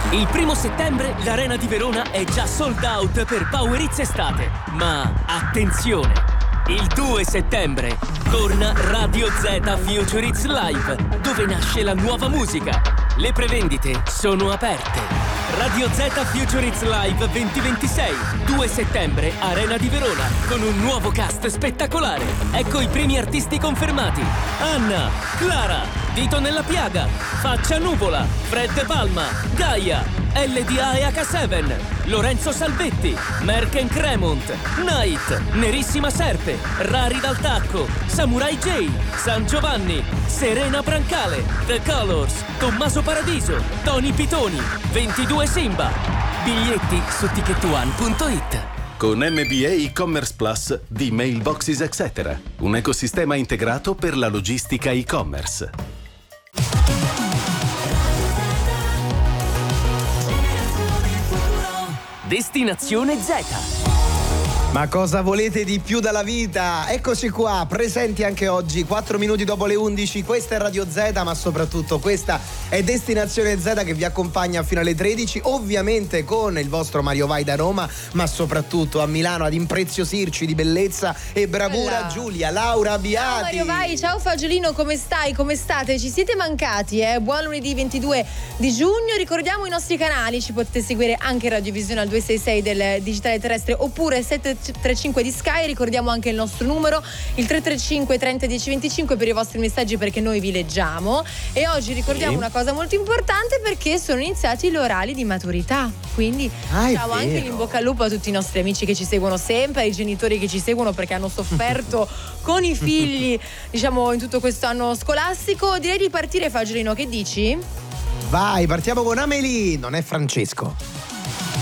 Il 1° settembre l'Arena di Verona è già sold out per Power Hits Estate. Ma attenzione! Il 2 settembre torna Radio Z Future Hits Live, dove nasce la nuova musica. Le prevendite sono aperte. Radio Z Future Hits Live 2026, 2 settembre, Arena di Verona, con un nuovo cast spettacolare. Ecco i primi artisti confermati: Anna, Clara, Dito nella Piaga, Faccia Nuvola, Fred Palma, Gaia, LDA e H7, Lorenzo Salvetti, Merken Cremont, Night, Nerissima Serpe, Rari dal Tacco, Samurai J, San Giovanni, Serena Brancale, The Colors, Tommaso Paradiso, Tony Pitoni, 22 Simba. Biglietti su ticketone.it. Con MBA e-commerce Plus di Mailboxes Etc. Un ecosistema integrato per la logistica e-commerce. Destinazione Z. Ma cosa volete di più dalla vita? Eccoci qua, presenti anche oggi, 4 minuti dopo le 11. Questa è Radio Z, ma soprattutto questa è Destinazione Z che vi accompagna fino alle 13, ovviamente con il vostro Mario Vai da Roma, ma soprattutto a Milano ad impreziosirci di bellezza e bravura. Giulia, Laura Biati. Ciao Mario Vai, ciao Fagiolino, come stai? Come state? Ci siete mancati, eh? Buon lunedì 22 di giugno. Ricordiamo i nostri canali, ci potete seguire anche in radiovisione al 266 del digitale terrestre oppure 735 di Sky. Ricordiamo anche il nostro numero, il 335 30 10 25 per i vostri messaggi, perché noi vi leggiamo. E oggi ricordiamo una cosa molto importante, perché sono iniziati gli orali di maturità. Quindi ciao, anche in bocca al lupo a tutti i nostri amici che ci seguono sempre, ai genitori che ci seguono perché hanno sofferto con i figli, diciamo, in tutto questo anno scolastico. Direi di partire, Fagiolino, che dici? Vai, partiamo con Amélie, non è Francesco.